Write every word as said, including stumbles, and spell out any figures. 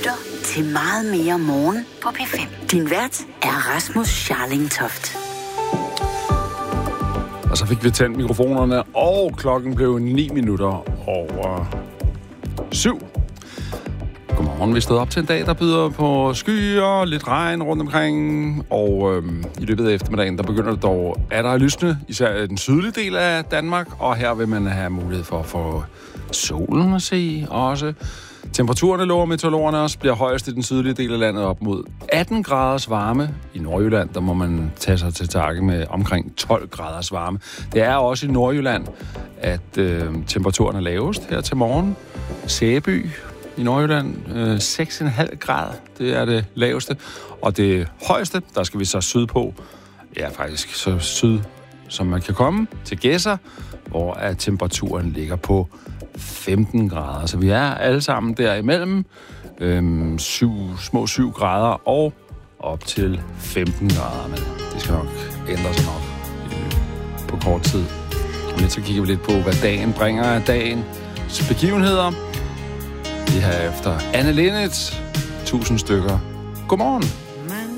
lytter til Meget Mere Morgen på P fem. Din vært er Rasmus Scharling Toft. Og så fik vi tændt mikrofonerne, og klokken blev ni minutter over syv. Godmorgen, vi stod op til en dag, der byder på skyer, lidt regn rundt omkring, og øhm, i løbet af eftermiddagen, der begynder det dog at der lysne, især den sydlige del af Danmark, og her vil man have mulighed for at få solen at se også. Temperaturerne, lover meteorologerne også, bliver højest i den sydlige del af landet op mod atten graders varme. I Nordjylland, der må man tage sig til takke med omkring tolv graders varme. Det er også i Nordjylland, at øh, temperaturen er lavest her til morgen. Sæby i Nordjylland, øh, seks komma fem grader, det er det laveste. Og det højeste, der skal vi så syd på, ja faktisk så syd, som man kan komme, til Gedser, hvor at temperaturen ligger på femten grader. Så vi er alle sammen derimellem øhm, syv, små syv grader og op til femten grader. Men det skal nok ændre sig nok øh, på kort tid. Og lidt så kigger vi lidt på, hvad dagen bringer af dagens begivenheder. Det her efter Anne Linnet, tusind stykker. Godmorgen.